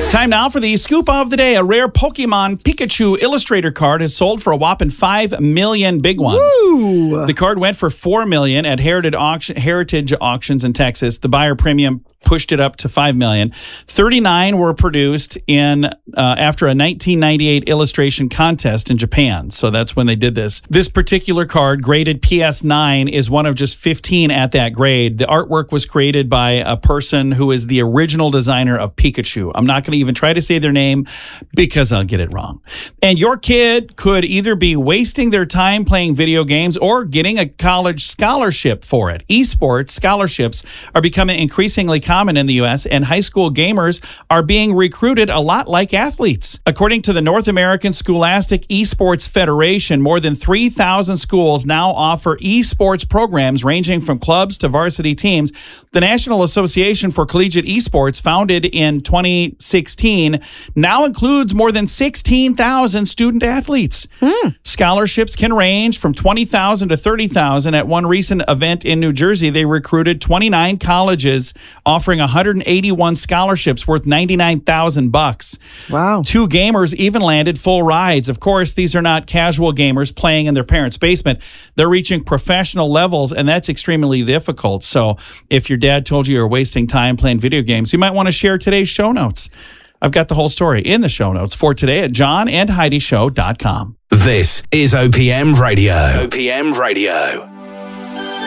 Time now for the scoop of the day. A rare Pokemon Pikachu Illustrator card has sold for a whopping 5 million big ones. Woo! The card went for $4 million at Heritage Auctions in Texas. The buyer premium pushed it up to $5 million. 39 were produced in after a 1998 illustration contest in Japan. So that's when they did this. This particular card, graded PS9, is one of just 15 at that grade. The artwork was created by a person who is the original designer of Pikachu. I'm not going to even try to say their name because I'll get it wrong. And your kid could either be wasting their time playing video games or getting a college scholarship for it. Esports scholarships are becoming increasingly common in the U.S., and high school gamers are being recruited a lot like athletes. According to the North American Scholastic Esports Federation, more than 3,000 schools now offer esports programs ranging from clubs to varsity teams. The National Association for Collegiate Esports, founded in 2016, now includes more than 16,000 student athletes. Scholarships can range from $20,000 to $30,000. At one recent event in New Jersey, they recruited 29 colleges, offering 181 scholarships worth $99,000. Wow. 2 gamers even landed full rides. Of course, these are not casual gamers playing in their parents' basement. They're reaching professional levels, and that's extremely difficult. So if your dad told you you're wasting time playing video games, you might want to share today's show notes. I've got the whole story in the show notes for today at johnandheidishow.com. This is OPM Radio. OPM Radio.